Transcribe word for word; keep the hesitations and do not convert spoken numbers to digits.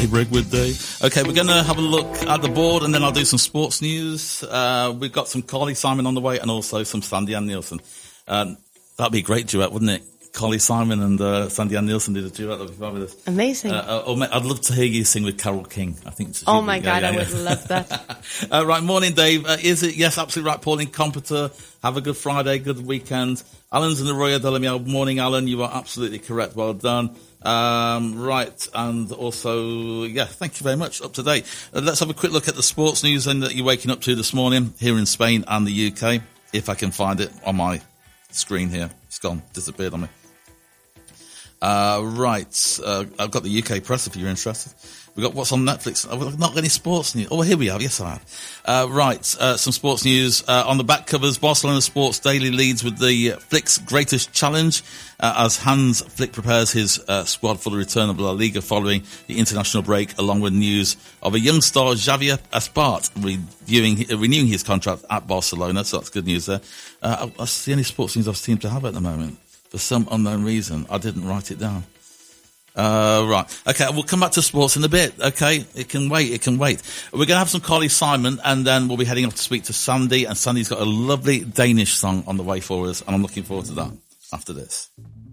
Dave Redwood Day. Okay, we're going to have a look at the board and then I'll do some sports news. Uh, we've got some Carly Simon on the way and also some Sandy Ann Nielsen. Um, that'd be a great duet, wouldn't it? Carly Simon and uh, Sandy Ann Nielsen did a duet. That'd be fabulous. Amazing. Uh, oh, I'd love to hear you sing with Carole King. I think. Oh my God, yeah, yeah, I would yeah. love that. uh, right, morning, Dave. Uh, is it? Yes, absolutely right. Pauline Competer. Have a good Friday, good weekend. Alan's in the Royal Delamiel. Morning, Alan. You are absolutely correct. Well done. Um, right, and also, yeah, thank you very much. Up to date. Uh, let's have a quick look at the sports news then that you're waking up to this morning here in Spain and the U K. If I can find it on my screen here. It's gone, disappeared on me. Uh, right, uh, I've got the U K press if you're interested. We've got what's on Netflix. I've not got any sports news. Oh, here we are. Yes, I have. Uh, right, uh, some sports news. Uh, on the back covers, Barcelona Sports Daily leads with the Flick's greatest challenge uh, as Hans Flick prepares his uh, squad for the return of La Liga following the international break, along with news of a young star, Javier Espart, reviewing, uh, renewing his contract at Barcelona. So that's good news there. Uh, that's the only sports news I seem to have at the moment. For some unknown reason, I didn't write it down. Uh, right. Okay, we'll come back to sports in a bit. Okay, it can wait, it can wait. We're going to have some Carly Simon, and then we'll be heading off to speak to Sandy, and Sandy's got a lovely Danish song on the way for us, and I'm looking forward to that after this.